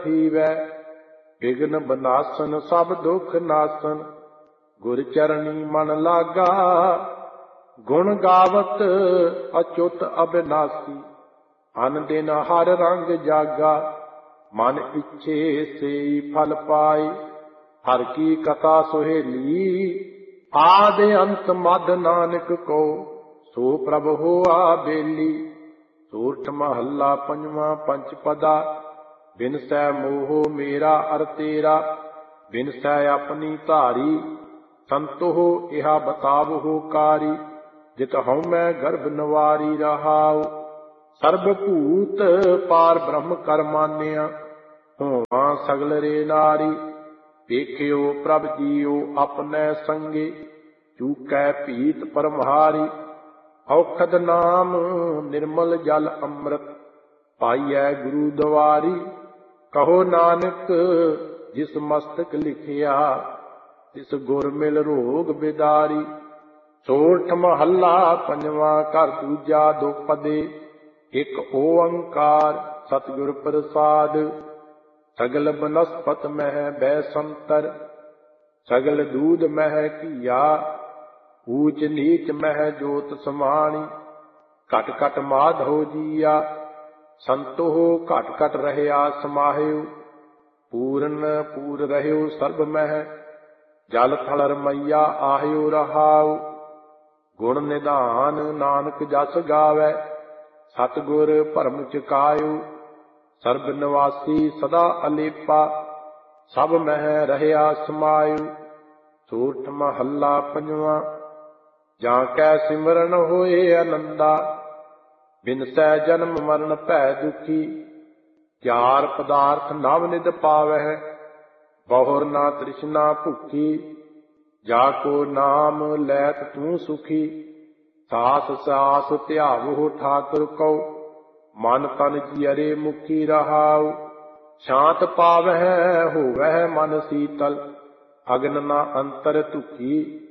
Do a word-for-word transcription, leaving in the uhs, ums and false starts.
थीवै, विघ्न बनासन सब दुख नासन। गुर चरणी मन लागा, गुण गावत अच्युत अविनाशी। अन दिन हर रंग जागा, मन इच्छे से फल पाए। हर की कथा सुहेली, आदि अंत मद नानक को, सो प्रभ होआ बेली। सूरठ महला पंजवा पंचपदा, बिन सै मोह मेरा अर तेरा। बिन सै अपनी धारी, संतो इहा बतावो कारी। जित हऊँ मैं गर्भ नवारी रहाऊ, सर्ब भूत पार ब्रह्म कर मानिया। होवां सगल रे नारी, देखियो प्रभ जियो अपने संगे। चूकै पीत परमहारी, औखद नाम निर्मल जल अमृत। पाइयै गुरु द्वारी, कहो नानक जिस मस्तक लिखिया। तिस गुर मिल रोग बिदारी। सोरठ महला पंजवा घर दूजा दोपदे। एक ओंकार सतगुर प्रसाद, सगल बनस्पत मह बैसंतर। सगल दूध मह किया, ऊच नीच मह जोत समाणी। घट घट माधो जिया, संतो घट घट रहया समाहियो। पूरन पूर रहयो सर्ब मह, जल थल रमैया आहियो रहाऊ। गुण निधान नानक जस गावै, सतगुर भरम चुकायो। सर्ब निवासी सदा अलेपा, सब मह रहया समायो। सोरठ महला पंजवा, जां कै सिमरन होए आनंदा। बिन सै जन्म मरण भै दुखी, चार पदार्थ नव निध पावै। बहुर ना तृष्णा भुखी, जाको नाम लैत तू सुखी। सास सास ध्यावो ठाकुर को, मन तन जियरे मुखी रहाऊ। शांत पावै होवै मन शीतल, अग्न ना अंतर दुखी।